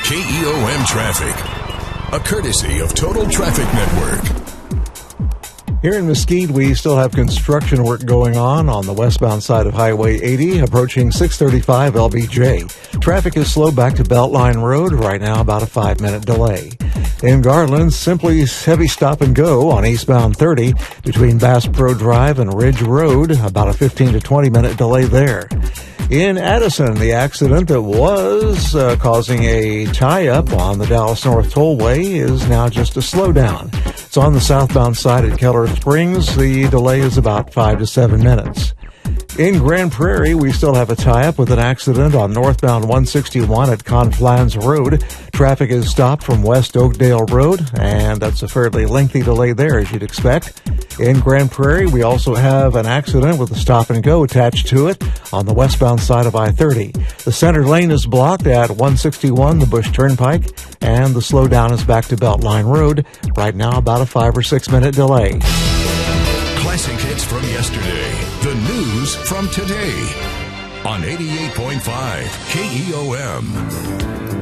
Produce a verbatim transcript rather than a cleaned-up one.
K E O M Traffic, a courtesy of Total Traffic Network. Here in Mesquite, we still have construction work going on on the westbound side of Highway eighty, approaching six thirty-five L B J. Traffic is slow back to Beltline Road, right now about a five-minute delay. In Garland, simply heavy stop and go on eastbound thirty between Bass Pro Drive and Ridge Road, about a fifteen to twenty minute delay there. In Addison, the accident that was uh, causing a tie-up on the Dallas North Tollway is now just a slowdown. It's on the southbound side at Keller Springs. The delay is about five to seven minutes. In Grand Prairie, we still have a tie-up with an accident on northbound one sixty-one at Conflans Road. Traffic is stopped from West Oakdale Road, and that's a fairly lengthy delay there, as you'd expect. In Grand Prairie, we also have an accident with a stop-and-go attached to it on the westbound side of I thirty. The center lane is blocked at one sixty-one, the Bush Turnpike, and the slowdown is back to Beltline Road. Right now, about a five or six minute delay. Classic hits from yesterday. The news from today on eighty-eight point five K E O M.